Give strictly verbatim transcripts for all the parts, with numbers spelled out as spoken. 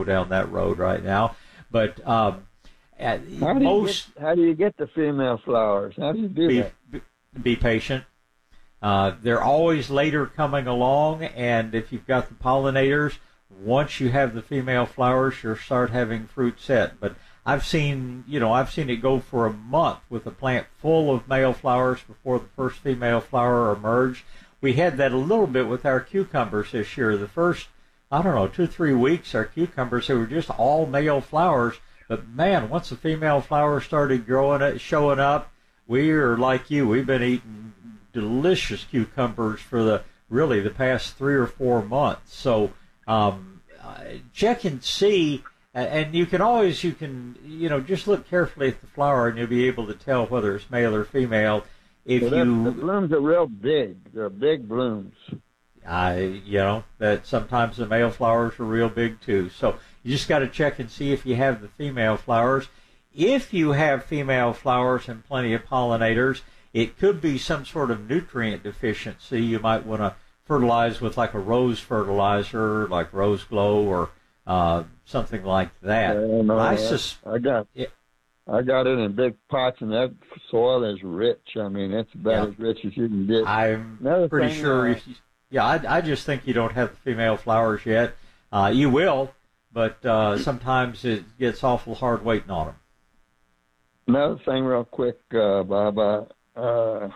down that road right now. But um, at how do most, you get, how do you get the female flowers? How do you do be, that? Be, be patient. Uh, they're always later coming along, and if you've got the pollinators, once you have the female flowers, you'll start having fruit set. But I've seen, you know, I've seen it go for a month with a plant full of male flowers before the first female flower emerged. We had that a little bit with our cucumbers this year. The first, I don't know, two, three weeks, our cucumbers, they were just all male flowers. But man, once the female flowers started growing, showing up, we are like you. We've been eating delicious cucumbers for the really the past three or four months. So um, uh, check and see, and you can always you can you know just look carefully at the flower, and you'll be able to tell whether it's male or female. If well, you the blooms are real big, they're big blooms. I you know that sometimes the male flowers are real big too. So you just got to check and see if you have the female flowers. If you have female flowers and plenty of pollinators, it could be some sort of nutrient deficiency. You might want to fertilize with like a rose fertilizer, like Rose Glow or uh, something like that. Yeah, no, I, I, sus- I got it, I got it in big pots, and that soil is rich. I mean, it's about yeah. as rich as you can get. I'm Another pretty thing, sure. Uh, If you, yeah, I, I just think you don't have the female flowers yet. Uh, you will, but uh, sometimes it gets awful hard waiting on them. Another thing real quick, uh, Bob. Uh, uh,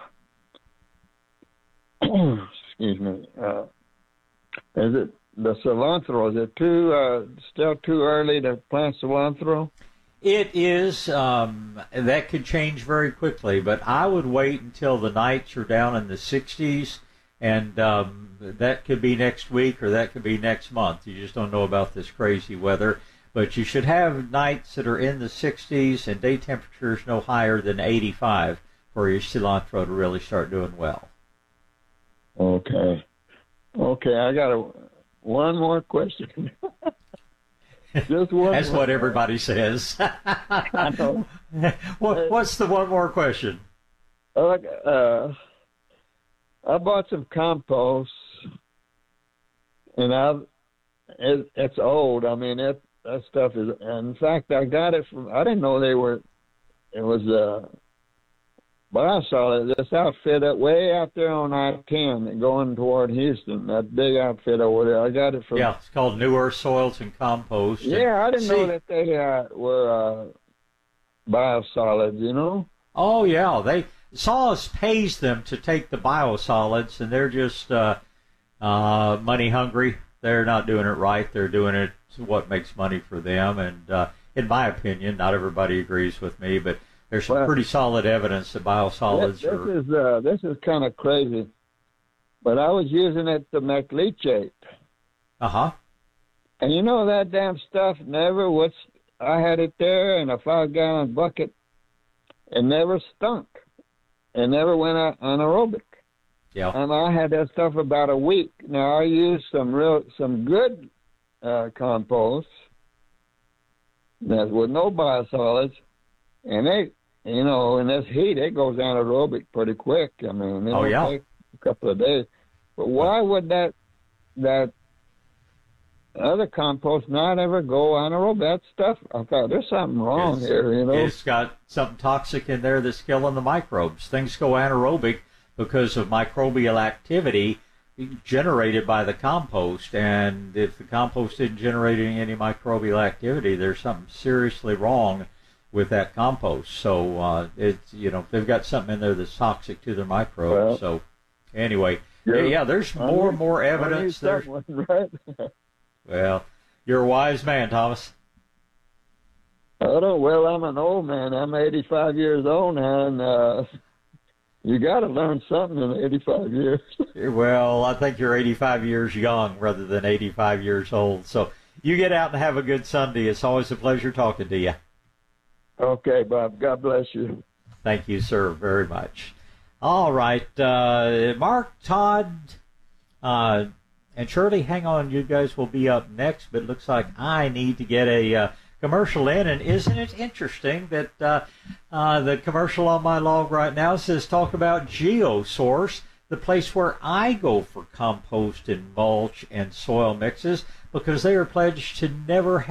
excuse me. Uh, is it the cilantro? Is it too uh, still too early to plant cilantro? It is. Um, that could change very quickly, but I would wait until the nights are down in the sixties, and um, that could be next week or that could be next month. You just don't know about this crazy weather. But you should have nights that are in the sixties and day temperatures no higher than eighty-five for your cilantro to really start doing well. Okay. Okay, I got a, one more question. Just one That's more. what everybody says. I know. what, what's the one more question? Uh, uh, I bought some compost, and I it, it's old. I mean, it that stuff is. In fact, I got it from. I didn't know they were. It was uh, Biosolid. This outfit that way out there on I ten, going toward Houston. That big outfit over there. I got it from. Yeah, it's called New Earth Soils and Compost. Yeah, I didn't see, know that they uh, were uh, biosolids. You know. Oh yeah, they Solace pays them to take the biosolids, and they're just uh, uh, money hungry. They're not doing it right. They're doing it what makes money for them. And uh, in my opinion, not everybody agrees with me, but there's some well, pretty solid evidence that biosolids this, this are. Is, uh, this is kind of crazy, but I was using it to make leachate. Uh huh. And you know that damn stuff never was. I had it there in a five-gallon bucket. It never stunk. It never went anaerobic. Yeah. And I had that stuff about a week. Now I used some real, some good uh, compost that with no biosolids, and they, you know, in this heat, it goes anaerobic pretty quick. I mean, it'll Oh, yeah. take a couple of days. But why would that that other compost not ever go anaerobic? That stuff, I thought there's something wrong It's- here. You know, It's got something toxic in there that's killing the microbes. Things go anaerobic because of microbial activity generated by the compost, and if the compost isn't generating any microbial activity, there's something seriously wrong with that compost. So uh, it's, you know, they've got something in there that's toxic to their microbes. Well, so anyway, yeah, yeah, yeah, there's I more need- and more I need evidence. There's, someone, right? well, you're a wise man, Thomas. I don't. Well, I'm an old man. I'm eighty-five years old now, and uh, you got to learn something in eighty-five years. Well, I think you're eighty-five years young rather than eighty-five years old. So you get out and have a good Sunday. It's always a pleasure talking to you. Okay, Bob. God bless you. Thank you, sir, very much. All right. Uh, Mark, Todd, uh, and Shirley, hang on. You guys will be up next, but it looks like I need to get a uh, commercial in. And isn't it interesting that uh, uh, the commercial on my log right now says talk about GeoSource, the place where I go for compost and mulch and soil mixes, because they are pledged to never have